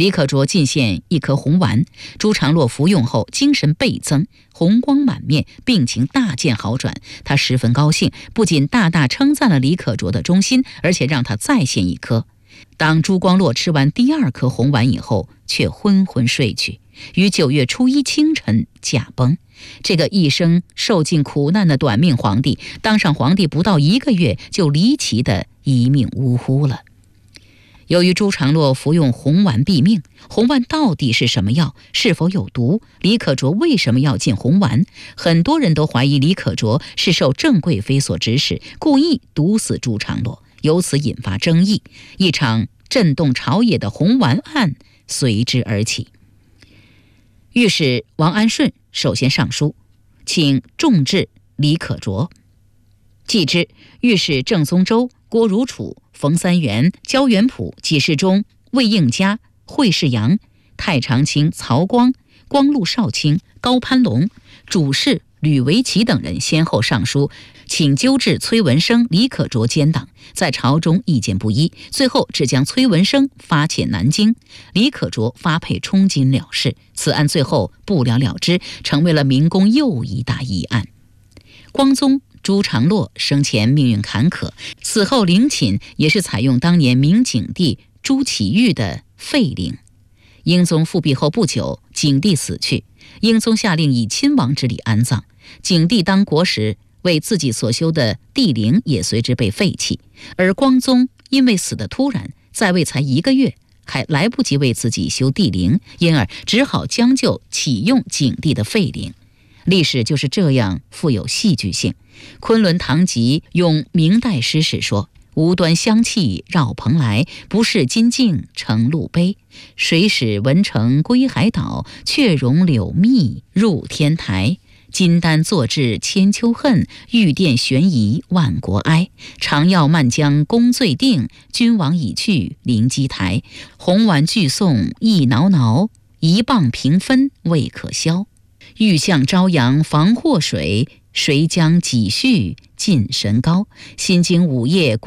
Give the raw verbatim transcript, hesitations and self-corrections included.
李可灼进献一颗红丸，朱常洛服用后精神倍增，红光满面，病情大见好转。他十分高兴，不仅大大称赞了李可灼的忠心，而且让他再献一颗。当朱光洛吃完第二颗红丸以后，却昏昏睡去，于九月初一清晨驾崩。这个一生受尽苦难的短命皇帝，当上皇帝不到一个月，就离奇的一命呜呼了。由于朱常洛服用红丸毙命，红丸到底是什么药？是否有毒？李可灼为什么要进红丸？很多人都怀疑李可灼是受郑贵妃所指使，故意毒死朱常洛，由此引发争议。一场震动朝野的红丸案随之而起。御史王安顺首先上书，请重治李可灼。继之，御史郑宗周、郭如楚、冯三元、焦元溥、纪世忠、魏应嘉、惠世阳、太常卿曹光、光禄少卿高攀龙、主事吕维奇等人先后上书，请纠治崔文生、李可灼奸党，在朝中意见不一，最后只将崔文生发遣南京，李可灼发配充军了事。此案最后不了了之，成为了明宫又一大疑案。光宗朱常洛生前命运坎坷，死后陵寝也是采用当年明景帝朱祁钰的废陵。英宗复辟后不久，景帝死去，英宗下令以亲王之礼安葬。景帝当国时，为自己所修的帝陵也随之被废弃，而光宗因为死得突然，在位才一个月，还来不及为自己修帝陵，因而只好将就启用景帝的废陵。历史就是这样富有戏剧性。昆仑堂集用明代诗史说：无端香气绕蓬莱，不识金镜成露杯。谁使文成归海岛，却容柳密入天台。金丹作制千秋恨，玉殿悬疑万国哀。长药漫江功罪定，君王已去临机台。红丸俱送意挠挠，一棒平分未可消。欲向朝阳防祸水，谁将几绪尽神高。心经午夜